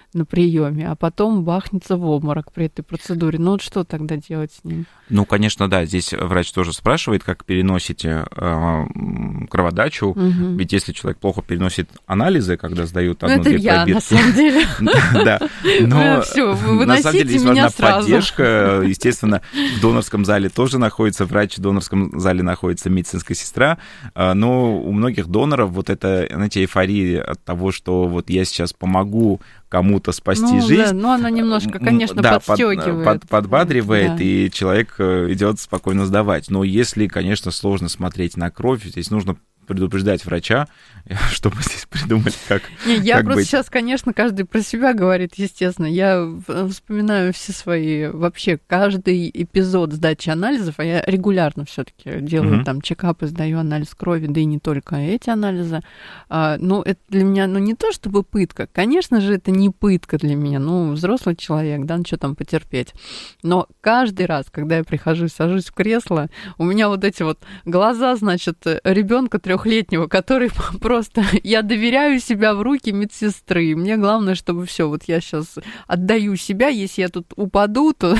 на приеме, а потом бахнется в обморок при этой процедуре. Ну вот что тогда делать с ним? Ну, конечно, да, здесь врач тоже спрашивает, как переносите э, кроводачу, угу. Ведь если человек плохо переносит анализы, когда сдают одну-две пробирки... Ну, это я, на самом деле. Да, но Всё, на самом деле здесь важна сразу. поддержка. Естественно, в донорском зале тоже находится врач, в донорском зале находится медицинская сестра, но у многих доноров вот это, знаете, эйфория от того, что вот я сейчас помогу кому-то спасти ну, жизнь. Да, но она немножко, конечно, да, подстёгивает. Под, под, подбадривает, да. И человек идет спокойно сдавать. Но если, конечно, сложно смотреть на кровь, здесь нужно предупреждать врача, чтобы здесь придумать, как Не, я как просто быть. Сейчас, конечно, каждый про себя говорит, естественно. Я вспоминаю все свои, вообще, каждый эпизод сдачи анализов, а я регулярно все-таки делаю mm-hmm. там чекапы, сдаю анализ крови, да и не только эти анализы. А, ну, это для меня, ну, не то чтобы пытка. Конечно же, это не пытка для меня. Ну, взрослый человек, да, ну, что там потерпеть. Но каждый раз, когда я прихожу, сажусь в кресло, у меня вот эти вот глаза, значит, ребенка трехлетнего, который просто... Я доверяю себя в руки медсестры. Мне главное, чтобы все, вот я сейчас отдаю себя, если я тут упаду, то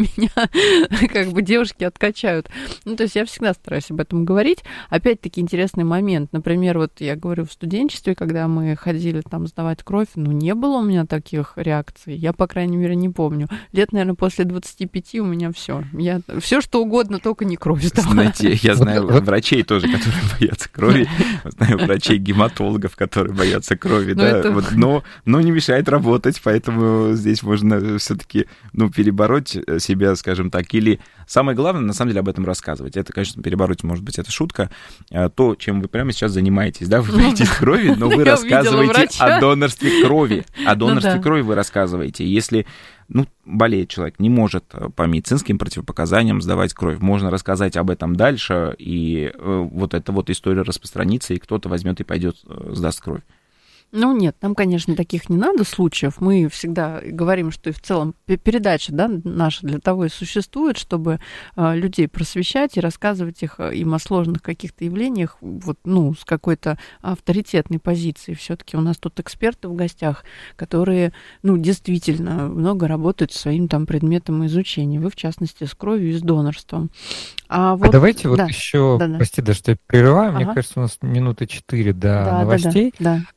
меня как бы девушки откачают. Ну, то есть я всегда стараюсь об этом говорить. Опять-таки интересный момент. Например, вот я говорю, в студенчестве, когда мы ходили там сдавать кровь, ну, не было у меня таких реакций. Я, по крайней мере, не помню. Лет, наверное, после двадцати пяти у меня все. Я все что угодно, только не кровь сдавала. Знаете, я знаю врачей тоже, которые боятся крови. Знаю врачей-гематологов, которые боятся крови, но, да, это... вот, но, но не мешает работать, поэтому здесь можно все-таки ну, перебороть себя, скажем так, или самое главное, на самом деле, об этом рассказывать. Это, конечно, перебороть, может быть, это шутка, то, чем вы прямо сейчас занимаетесь, да, вы боитесь крови, но вы рассказываете о донорстве крови, о донорстве крови вы рассказываете. Если ну, болеет человек, не может по медицинским противопоказаниям сдавать кровь. Можно рассказать об этом дальше, и вот эта вот история распространится, и кто-то возьмет и пойдет сдаст кровь. Ну, нет, нам, конечно, таких не надо случаев. Мы всегда говорим, что и в целом передача, да, наша для того и существует, чтобы людей просвещать и рассказывать их, им о сложных каких-то явлениях, вот, ну, с какой-то авторитетной позиции. Все-таки у нас тут эксперты в гостях, которые, ну, действительно много работают со своим там предметом изучения. Вы, в частности, с кровью и с донорством. А, вот, а давайте вот да, еще, да, да. прости, да, что я прерываю, ага. мне кажется, у нас минуты четыре до да, новостей. Да, да, да.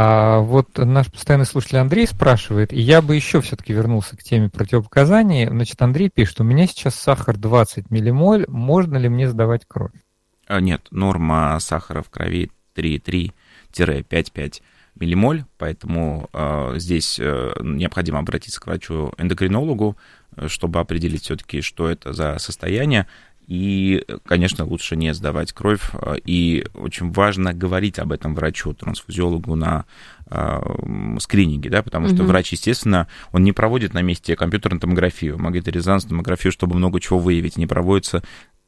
А вот наш постоянный слушатель Андрей спрашивает, и я бы еще все-таки вернулся к теме противопоказаний. Значит, Андрей пишет, у меня сейчас сахар двадцать миллимоль, можно ли мне сдавать кровь? Нет, норма сахара в крови три и три - пять и пять миллимоль, поэтому э, здесь э, необходимо обратиться к врачу-эндокринологу, чтобы определить все-таки, что это за состояние. И, конечно, лучше не сдавать кровь. И очень важно говорить об этом врачу, трансфузиологу на э, скрининге, да, потому что угу. врач, естественно, он не проводит на месте компьютерную томографию, магнитно-резонансную томографию, чтобы много чего выявить. Не проводится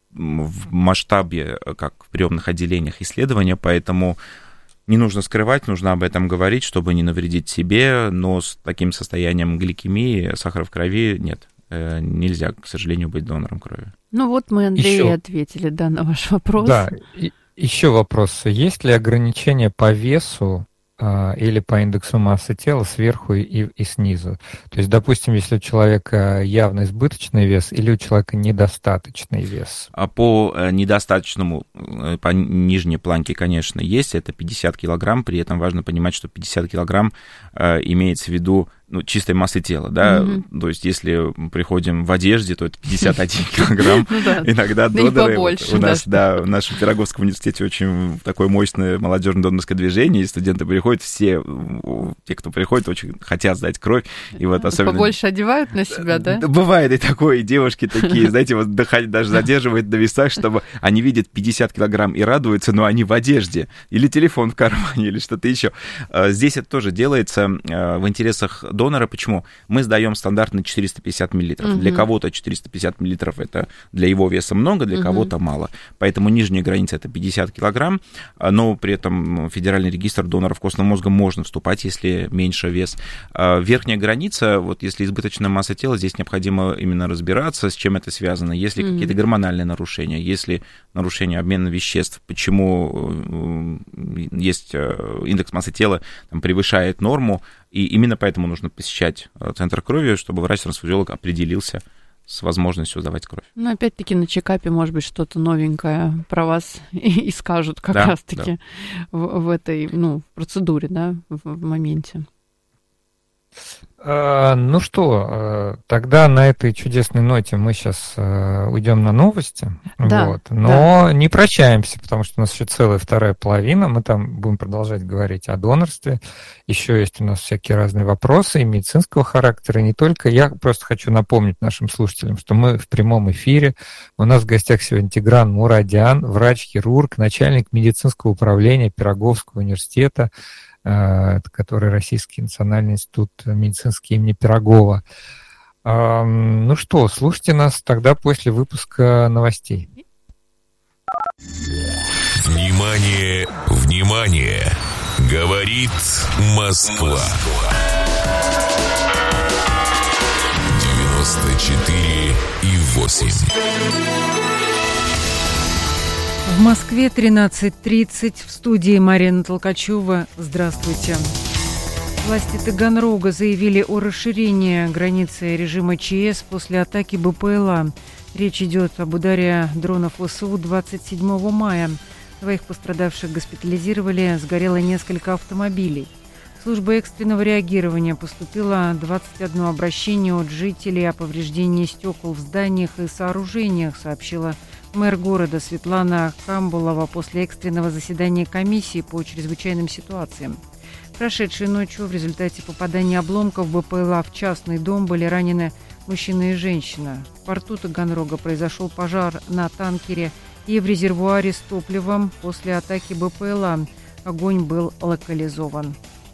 в масштабе, как в приемных отделениях, исследования, поэтому не нужно скрывать, нужно об этом говорить, чтобы не навредить себе, но с таким состоянием гликемии, сахара в крови нет. Нельзя, к сожалению, быть донором крови. Ну вот мы, Андрей, еще... ответили, да, на ваш вопрос. Да, и еще вопрос. Есть ли ограничения по весу а, или по индексу массы тела сверху и, и снизу? То есть, допустим, если у человека явно избыточный вес или у человека недостаточный вес? А по недостаточному, по нижней планке, конечно, есть. Это пятьдесят килограмм. При этом важно понимать, что пятьдесят килограмм имеется в виду ну, чистой массы тела, да, mm-hmm. то есть если мы приходим в одежде, то это пятьдесят один килограмм, иногда доноры, у нас, да, в нашем Пироговском университете очень такое мощное молодежное донорское движение, и студенты приходят, все, те, кто приходит, очень хотят сдать кровь, и вот особенно... Побольше одевают на себя, да? Бывает и такое, и девушки такие, знаете, вот даже задерживают на весах, чтобы они видят пятьдесят килограмм и радуются, но они в одежде, или телефон в кармане, или что-то еще. Здесь это тоже делается в интересах донора. Почему? Мы сдаем стандартно четыреста пятьдесят миллилитров. Uh-huh. Для кого-то четыреста пятьдесят миллилитров это для его веса много, для uh-huh. кого-то мало. Поэтому нижняя граница это пятьдесят килограмм, но при этом федеральный регистр доноров костного мозга можно вступать, если меньше вес. Верхняя граница, вот если избыточная масса тела, здесь необходимо именно разбираться, с чем это связано. Если uh-huh. какие-то гормональные нарушения, если нарушение обмена веществ, почему есть индекс массы тела там, превышает норму, И именно поэтому нужно посещать центр крови, чтобы врач-трансфузиолог определился с возможностью сдавать кровь. Ну, опять-таки, на чекапе, может быть, что-то новенькое про вас и, и скажут как да, раз-таки да. в, в этой, ну, процедуре, да, в, в моменте. Ну что, тогда на этой чудесной ноте мы сейчас уйдем на новости, да, вот. Но да. не прощаемся, потому что у нас еще целая вторая половина, мы там будем продолжать говорить о донорстве, еще есть у нас всякие разные вопросы и медицинского характера, и не только. Я просто хочу напомнить нашим слушателям, что мы в прямом эфире, у нас в гостях сегодня Тигран Мурадян, врач-хирург, начальник медицинского управления Пироговского университета, который Российский национальный институт медицинский имени Пирогова. Ну что, слушайте нас тогда после выпуска новостей. Внимание, внимание! Говорит Москва. девяносто четыре и восемь. В Москве тринадцать тридцать, в студии Марина Толкачева. Здравствуйте. Власти Таганрога заявили о расширении границы режима ЧС после атаки БПЛА. Речь идет об ударе дронов ВСУ двадцать седьмого мая. Двоих пострадавших госпитализировали, сгорело несколько автомобилей. Служба экстренного реагирования поступило двадцать одно обращение от жителей о повреждении стекол в зданиях и сооружениях, сообщила мэр города Светлана Камбулова после экстренного заседания комиссии по чрезвычайным ситуациям. Прошедшей ночью в результате попадания обломков БПЛА в частный дом были ранены мужчина и женщина. В порту Таганрога произошел пожар на танкере и в резервуаре с топливом после атаки БПЛА. Огонь был локализован.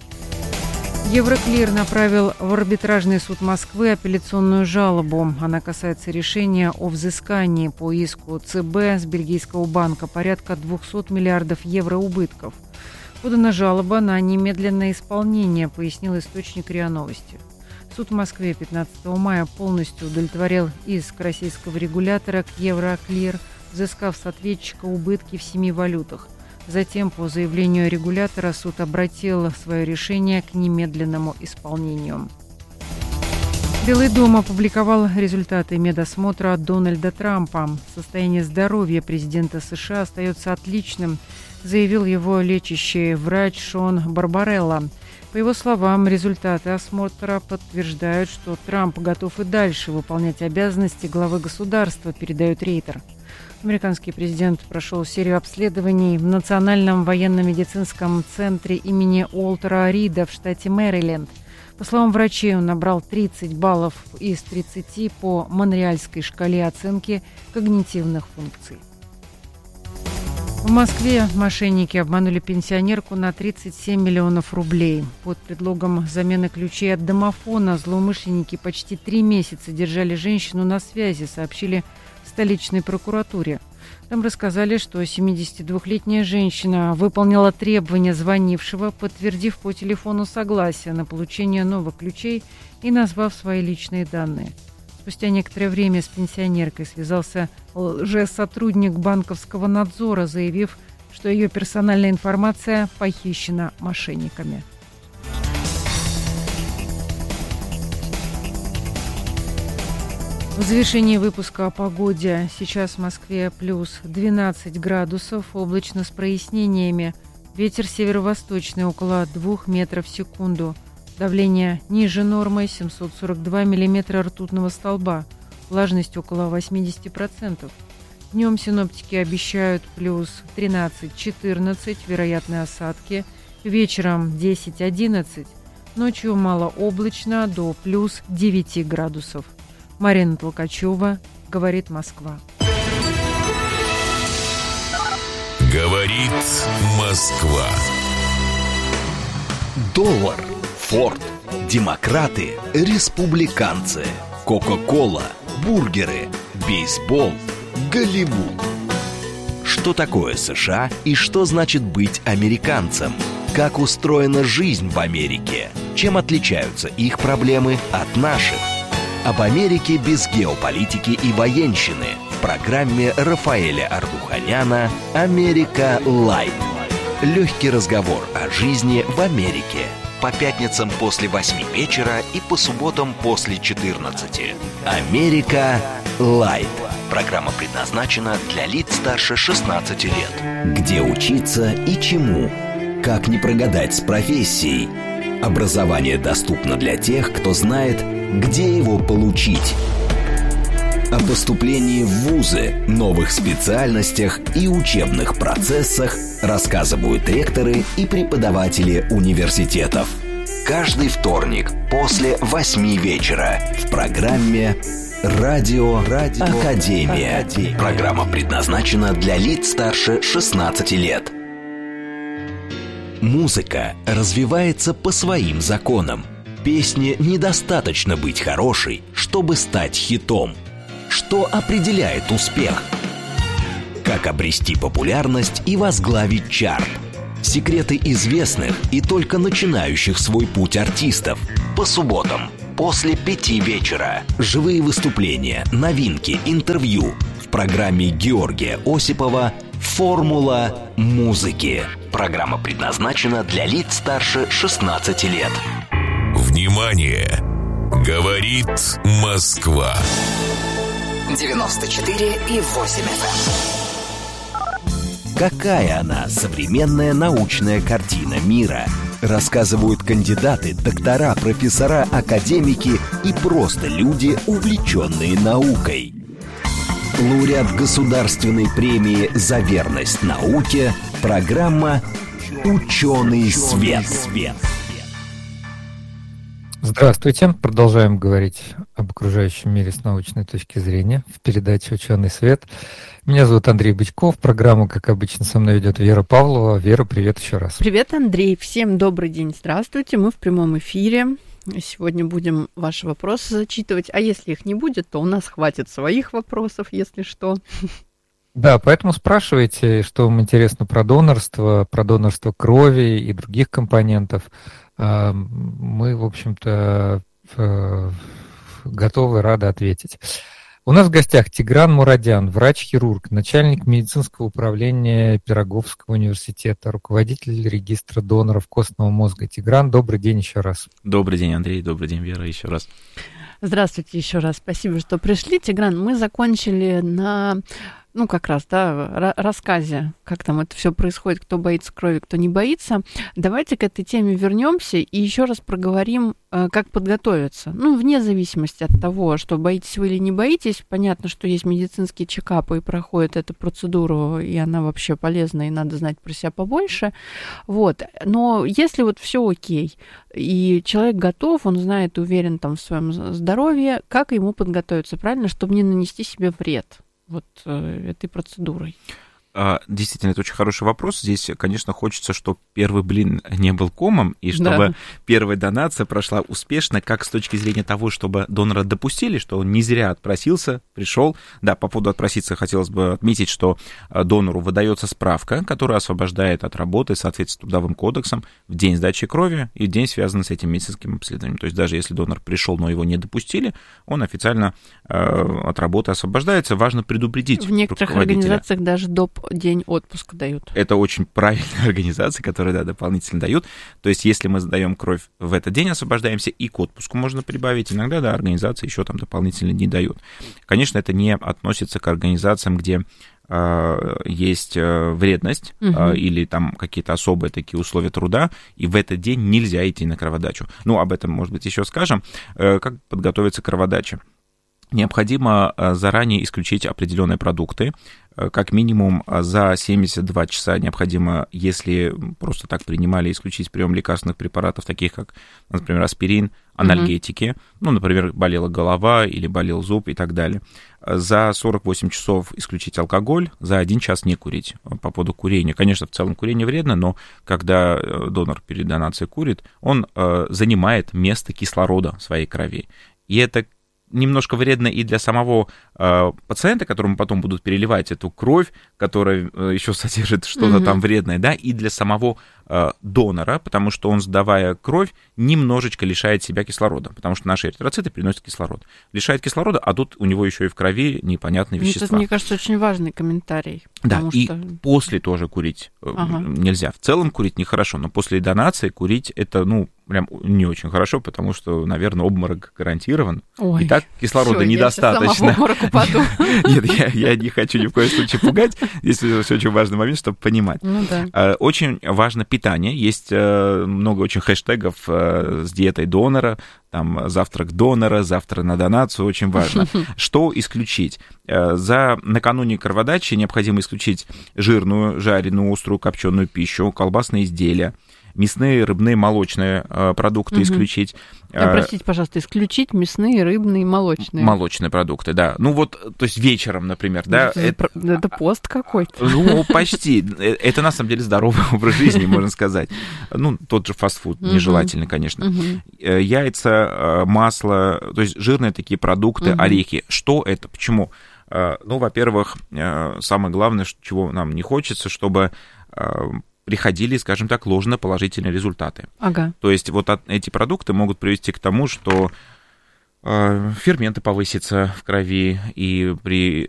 Евроклир направил в арбитражный суд Москвы апелляционную жалобу. Она касается решения о взыскании по иску ЦБ с бельгийского банка порядка двухсот миллиардов евро убытков. Подана жалоба на немедленное исполнение, пояснил источник РИА Новости. Суд в Москве пятнадцатого мая полностью удовлетворил иск российского регулятора к Евроклир, взыскав с ответчика убытки в семи валютах. Затем, по заявлению регулятора, суд обратил свое решение к немедленному исполнению. Белый дом опубликовал результаты медосмотра Дональда Трампа. Состояние здоровья президента США остается отличным, заявил его лечащий врач Шон Барбарелла. По его словам, результаты осмотра подтверждают, что Трамп готов и дальше выполнять обязанности главы государства, передает Рейтер. Американский президент прошел серию обследований в Национальном военно-медицинском центре имени Уолтера Рида в штате Мэриленд. По словам врачей, он набрал тридцать баллов из тридцати по Монреальской шкале оценки когнитивных функций. В Москве мошенники обманули пенсионерку на тридцать семь миллионов рублей. Под предлогом замены ключей от домофона злоумышленники почти три месяца держали женщину на связи, сообщили в столичной прокуратуре. Там рассказали, что семидесятидвухлетняя женщина выполнила требования звонившего, подтвердив по телефону согласие на получение новых ключей и назвав свои личные данные. Спустя некоторое время с пенсионеркой связался лжесотрудник банковского надзора, заявив, что ее персональная информация похищена мошенниками. В завершении выпуска о погоде. Сейчас в Москве плюс двенадцать градусов, облачно с прояснениями. Ветер северо-восточный около двух метров в секунду. Давление ниже нормы семьсот сорок два миллиметра ртутного столба. Влажность около восемьдесят процентов. Днем синоптики обещают плюс тринадцать-четырнадцать, вероятные осадки. Вечером десять-одиннадцать. Ночью малооблачно до плюс девяти градусов. Марина Толкачева, говорит Москва. Говорит Москва. Доллар, Форд, демократы, республиканцы, Кока-кола, бургеры, бейсбол, Голливуд. Что такое США и что значит быть американцем? Как устроена жизнь в Америке? Чем отличаются их проблемы от наших? Об Америке без геополитики и военщины в программе Рафаэля Ардуханяна «Америка Лайт». Легкий разговор о жизни в Америке. по пятницам после восьми вечера и по субботам после четырнадцати. «Америка Лайт». Программа предназначена для лиц старше шестнадцати лет. Где учиться и чему? Как не прогадать с профессией? Образование доступно для тех, кто знает, где его получить. О поступлении в вузы, новых специальностях и учебных процессах рассказывают ректоры и преподаватели университетов. Каждый вторник после восьми вечера в программе «Радио, Радио Академия». Академия. Программа предназначена для лиц старше шестнадцати лет. Музыка развивается по своим законам. Песне недостаточно быть хорошей, чтобы стать хитом. Что определяет успех? Как обрести популярность и возглавить чарт? Секреты известных и только начинающих свой путь артистов. По субботам после пяти вечера. Живые выступления, новинки, интервью. В программе Георгия Осипова «Формула музыки». Программа предназначена для лиц старше шестнадцати лет. Внимание! Говорит Москва. девяносто четыре и восемь эф эм. Какая она, современная научная картина мира? Рассказывают кандидаты, доктора, профессора, академики и просто люди, увлеченные наукой. Лауреат государственной премии за верность науке. Программа «Ученый свет». Здравствуйте. Продолжаем говорить об окружающем мире с научной точки зрения в передаче «Ученый свет». Меня зовут Андрей Бычков. Программу, как обычно, со мной ведет Вера Павлова. Вера, привет еще раз. Привет, Андрей. Всем добрый день. Здравствуйте. Мы в прямом эфире. Сегодня будем ваши вопросы зачитывать. А если их не будет, то у нас хватит своих вопросов, если что. Да, поэтому спрашивайте, что вам интересно про донорство, про донорство крови и других компонентов. Мы, в общем-то, готовы, рады ответить. У нас в гостях Тигран Мурадян, врач-хирург, начальник медицинского управления Пироговского университета, руководитель регистра доноров костного мозга. Тигран, добрый день еще раз. Добрый день, Андрей, добрый день, Вера, еще раз. Здравствуйте еще раз, спасибо, что пришли. Тигран, мы закончили на... ну, как раз, да, рассказе, как там это все происходит, кто боится крови, кто не боится. Давайте к этой теме вернемся и еще раз проговорим, как подготовиться. Ну, вне зависимости от того, что боитесь вы или не боитесь. Понятно, что есть медицинские чекапы и проходят эту процедуру, и она вообще полезна, и надо знать про себя побольше. Вот. Но если вот все окей, и человек готов, он знает и уверен там в своем здоровье, как ему подготовиться, правильно, чтобы не нанести себе вред вот э, этой процедурой? Действительно, это очень хороший вопрос. Здесь, конечно, хочется, чтобы первый блин не был комом, и чтобы да. первая донация прошла успешно, как с точки зрения того, чтобы донора допустили, что он не зря отпросился, пришел. Да, по поводу отпроситься хотелось бы отметить, что донору выдается справка, которая освобождает от работы, соответственно, трудовым кодексом, в день сдачи крови и в день, связанный с этим медицинским обследованием. То есть даже если донор пришел, но его не допустили, он официально от работы освобождается. Важно предупредить в некоторых организациях даже доп. День отпуска дают. Это очень правильная организация, которая, да, дополнительно дают. То есть, если мы сдаем кровь в этот день, освобождаемся, и к отпуску можно прибавить. Иногда, да, организации еще там дополнительно не дают. Конечно, это не относится к организациям, где э, есть вредность угу. э, или там какие-то особые такие условия труда, и в этот день нельзя идти на кроводачу. Ну, об этом, может быть, еще скажем. Э, как подготовиться к кроводаче? Необходимо заранее исключить определенные продукты. Как минимум за семьдесят два часа необходимо, если просто так принимали, исключить прием лекарственных препаратов, таких как, например, аспирин, анальгетики, mm-hmm. ну, например, болела голова или болел зуб и так далее. За сорок восемь часов исключить алкоголь, за один час не курить. По поводу курения. Конечно, в целом курение вредно, но когда донор перед донацией курит, он занимает место кислорода в своей крови. И это немножко вредно и для самого пациента, которому потом будут переливать эту кровь, которая еще содержит что-то угу. там вредное, да, и для самого донора, потому что он, сдавая кровь, немножечко лишает себя кислорода, потому что наши эритроциты приносят кислород. Лишает кислорода, а тут у него еще и в крови непонятные вещества. Это, мне кажется, очень важный комментарий. Да, что... и после тоже курить ага. нельзя. В целом курить нехорошо, но после донации курить это, ну, прям не очень хорошо, потому что, наверное, обморок гарантирован. Ой, и так кислорода всё, недостаточно. Я сама в обморок упаду. Нет, я, я не хочу ни в коем случае пугать. Здесь очень важный момент, чтобы понимать. Ну, да. Очень важно питание. Есть много очень хэштегов с диетой донора, там завтрак донора, завтра на донацию, очень важно. Что исключить? За накануне кроводачи необходимо исключить жирную, жареную, острую, копченую пищу, колбасные изделия, мясные, рыбные, молочные продукты угу. исключить. А, простите, пожалуйста, исключить мясные, рыбные, молочные. Молочные продукты, да. Ну вот, то есть вечером, например, да. Это, это... это пост какой-то. Ну, почти. Это, на самом деле, здоровый образ жизни, можно сказать. Ну, тот же фастфуд, нежелательный, конечно. Яйца, масло, то есть жирные такие продукты, орехи. Что это? Почему? Ну, во-первых, самое главное, чего нам не хочется, чтобы приходили, скажем так, ложноположительные результаты. Ага. То есть вот эти продукты могут привести к тому, что ферменты повысятся в крови, и при